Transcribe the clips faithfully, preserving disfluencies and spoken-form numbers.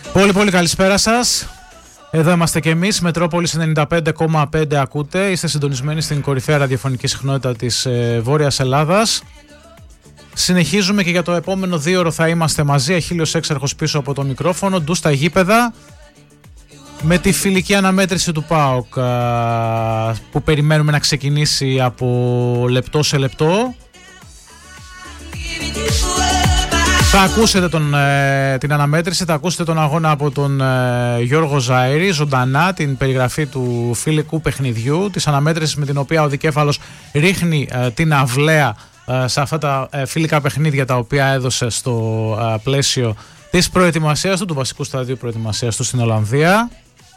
Πολύ πολύ καλησπέρα σας. Εδώ είμαστε και εμείς, Μετρόπολης ενενήντα πέντε κόμμα πέντε ακούτε. Είστε συντονισμένοι στην κορυφαία ραδιοφωνική συχνότητα της ε, Βόρειας Ελλάδας. Συνεχίζουμε και για το επόμενο δύο ώρο θα είμαστε μαζί. Αχίλλειος έξαρχος πίσω από το μικρόφωνο, ντου στα γήπεδα. Με τη φιλική αναμέτρηση του ΠΑΟΚ α, που περιμένουμε να ξεκινήσει από λεπτό σε λεπτό. Θα ακούσετε τον, ε, την αναμέτρηση, θα ακούσετε τον αγώνα από τον ε, Γιώργο Ζαΐρη, ζωντανά την περιγραφή του φιλικού παιχνιδιού, της αναμέτρησης με την οποία ο Δικέφαλος ρίχνει ε, την αυλαία ε, σε αυτά τα ε, φιλικά παιχνίδια τα οποία έδωσε στο ε, πλαίσιο της προετοιμασίας του, του βασικού σταδίου προετοιμασίας του στην Ολλανδία.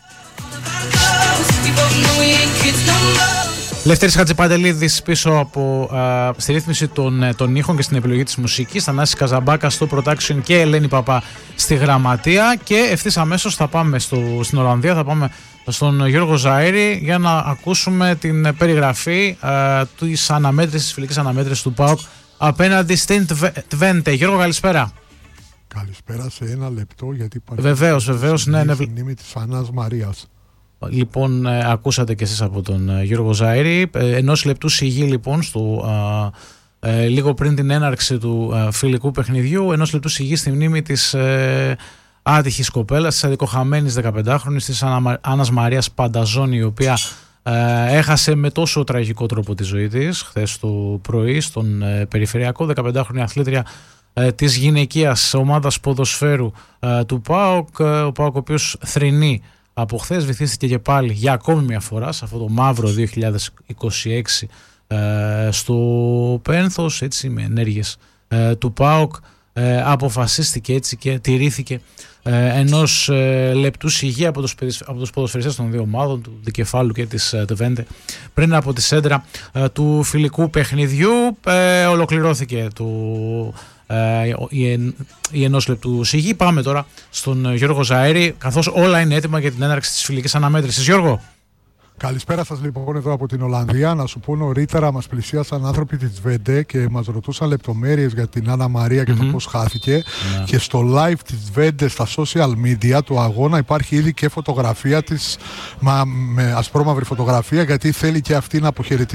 Λευτέρης Χατζηπαντελίδης πίσω από α, στη ρύθμιση των, των ήχων και στην επιλογή της μουσικής, Θανάσης Καζαμπάκα στο production και Ελένη Παπά στη γραμματεία. Και ευθύς αμέσως θα πάμε στο, στην Ολλανδία, θα πάμε στον Γιώργο Ζαΐρη για να ακούσουμε την περιγραφή α, της αναμέτρησης, της φιλικής αναμέτρησης του ΠΑΟΚ απέναντι στην Τβέντε. Γιώργο, καλησπέρα. Καλησπέρα σε ένα λεπτό, γιατί υπάρχει βεβαίως, βεβαίως, ναι, ναι. Στη μνήμη της Άννας Μαρίας. Λοιπόν, ε, ακούσατε και εσείς από τον ε, Γιώργο Ζαΐρη. Ε, ενός λεπτού σιγή λοιπόν στο, ε, ε, λίγο πριν την έναρξη του ε, φιλικού παιχνιδιού, ενός λεπτού σιγή στη μνήμη της ε, άτυχης κοπέλας, της αδικοχαμένης δεκαπεντάχρονης, της Άννα, Άννας Μαρίας Πανταζώνη, η οποία ε, έχασε με τόσο τραγικό τρόπο τη ζωή της χθες το πρωί στον ε, περιφερειακό. Δεκαπεντάχρονη αθλήτρια ε, της γυναικείας ομάδας ποδοσφαίρου ε, του ΠΑΟΚ, ε, ο ΠΑΟΚ ο οποίος θρηνεί από χθες, βυθίστηκε και πάλι για ακόμη μια φορά σε αυτό το μαύρο δύο χιλιάδες είκοσι έξι ε, στο πένθος, έτσι, με ενέργειες ε, του ΠΑΟΚ. Ε, αποφασίστηκε έτσι και τηρήθηκε ε, ενός ε, λεπτού σιγή από τους, από τους ποδοσφαιριστές των δύο ομάδων, του Δικεφάλου και της ε, Τβέντε, πριν από τη σέντρα ε, του φιλικού παιχνιδιού. Ε, ολοκληρώθηκε το η, εν, η ενός λεπτού σιγή. Πάμε τώρα στον Γιώργο Ζαΐρη, καθώς όλα είναι έτοιμα για την έναρξη της φιλικής αναμέτρησης. Γιώργο. Καλησπέρα σας λοιπόν εδώ από την Ολλανδία. Να σου πω, νωρίτερα μας πλησίασαν άνθρωποι της Τβέντε και μας ρωτούσαν λεπτομέρειες για την Άννα Μαρία και mm-hmm. το πώς χάθηκε. Yeah. Και στο live της Τβέντε στα social media του αγώνα υπάρχει ήδη και φωτογραφία της, μα, με ασπρόμαυρη φωτογραφία, γιατί θέλει και αυτή να αποχαιρετήσει